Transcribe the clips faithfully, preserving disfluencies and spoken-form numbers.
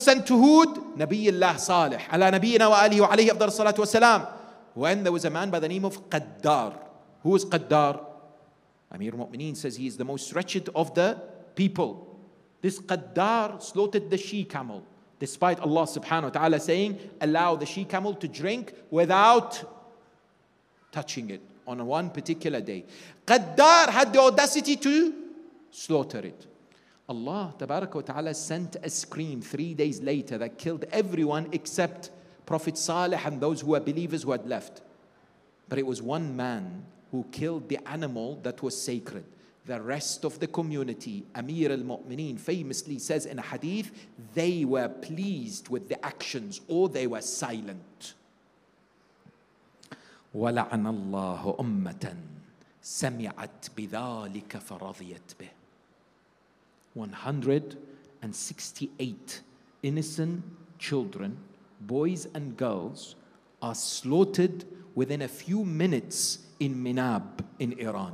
sent to Hud? Nabiyullah Salih. Ala nabiyina wa alihi wa alayhi afdal salatu wa salam. When there was a man by the name of Qaddar. Who is Qaddar? Amir al-Mu'mineen says he is the most wretched of the people. This Qaddar slaughtered the she-camel, despite Allah subhanahu wa ta'ala saying, allow the she-camel to drink without touching it on one particular day. Qaddar had the audacity to slaughter it. Allah tabaraka wa ta'ala sent a scream three days later that killed everyone except Prophet Salih and those who were believers who had left. But it was one man who killed the animal that was sacred. The rest of the community, Amir al-Mu'mineen famously says in a hadith, they were pleased with the actions or they were silent. وَلَعَنَ اللَّهُ أُمَّةً سَمِعَتْ بِذَلِكَ فَرَضِيَتْ بِهِ. one hundred sixty-eight innocent children, boys and girls, are slaughtered within a few minutes in Minab in Iran.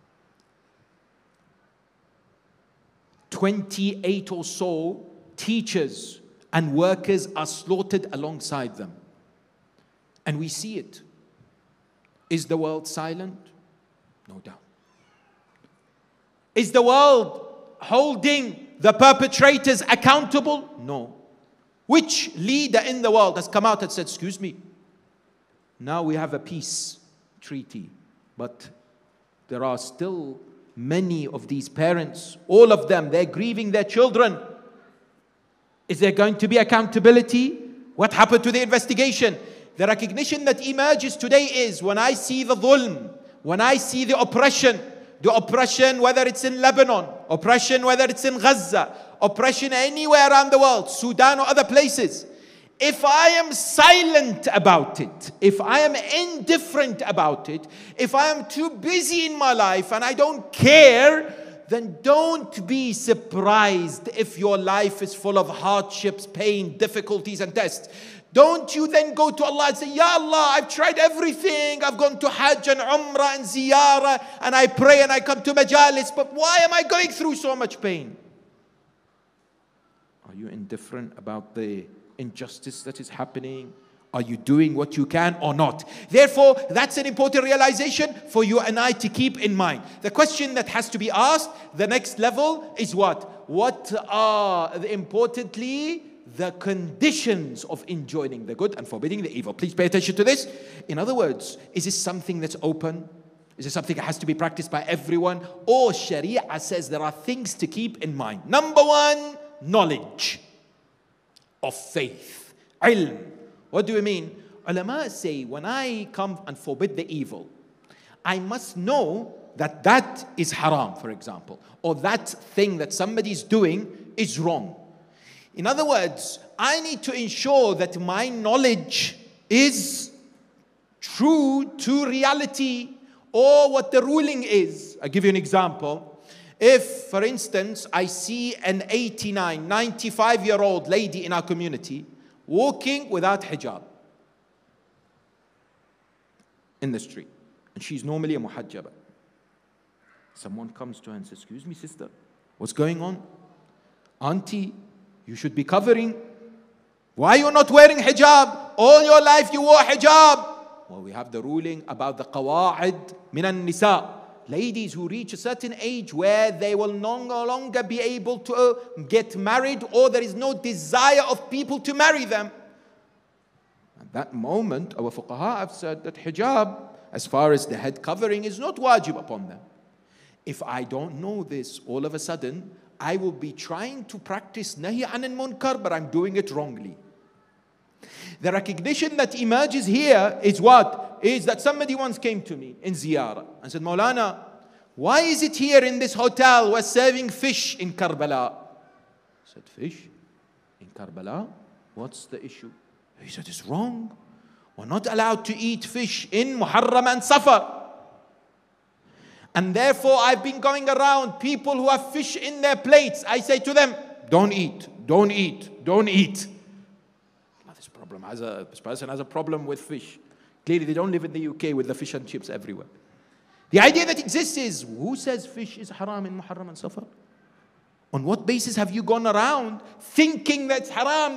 twenty-eight or so teachers and workers are slaughtered alongside them. And we see it. Is the world silent? No doubt. Is the world holding the perpetrators accountable? No. Which leader in the world has come out and said, excuse me, now we have a peace treaty, but there are still many of these parents, all of them, they're grieving their children. Is there going to be accountability? What happened to the investigation? The recognition that emerges today is when I see the dhulm, when I see the oppression, the oppression whether it's in Lebanon, oppression whether it's in Gaza, oppression anywhere around the world, Sudan or other places. If I am silent about it, if I am indifferent about it, if I am too busy in my life and I don't care, then don't be surprised if your life is full of hardships, pain, difficulties and tests. Don't you then go to Allah and say, Ya Allah, I've tried everything. I've gone to Hajj and Umrah and Ziyarah and I pray and I come to Majalis, but why am I going through so much pain? Are you indifferent about the injustice that is happening? Are you doing what you can or not? Therefore, that's an important realization for you and I to keep in mind. The question that has to be asked, the next level is what? What are, the, importantly, the conditions of enjoining the good and forbidding the evil? Please pay attention to this. In other words, is this something that's open? Is it something that has to be practiced by everyone? Or Sharia says there are things to keep in mind. Number one, knowledge of faith. Ilm. What do we mean? Ulama say, when I come and forbid the evil, I must know that that is haram, for example, or that thing that somebody is doing is wrong. In other words, I need to ensure that my knowledge is true to reality or what the ruling is. I'll give you an example. If, for instance, I see an eighty-nine, ninety-five-year-old lady in our community walking without hijab in the street, and she's normally a muhajjaba. Someone comes to her and says, excuse me, sister, what's going on? Auntie, you should be covering. Why are you not wearing hijab? All your life you wore hijab. Well, we have the ruling about the qawa'id min an-nisa. Ladies who reach a certain age where they will no longer be able to uh, get married, or there is no desire of people to marry them. At that moment, our fuqaha have said that hijab, as far as the head covering, is not wajib upon them. If I don't know this, all of a sudden, I will be trying to practice nahi anil munkar, but I'm doing it wrongly. The recognition that emerges here is what? Is that somebody once came to me in ziyarah and said, Maulana, why is it here in this hotel we're serving fish in Karbala? I said, fish? In Karbala? What's the issue? He said, it's wrong. We're not allowed to eat fish in Muharram and Safar. And therefore, I've been going around people who have fish in their plates. I say to them, don't eat, don't eat, don't eat. Now, this problem has a, this person has a problem with fish. Clearly, they don't live in the U K with the fish and chips everywhere. The idea that exists is, who says fish is haram in Muharram and Safar? On what basis have you gone around thinking that's haram?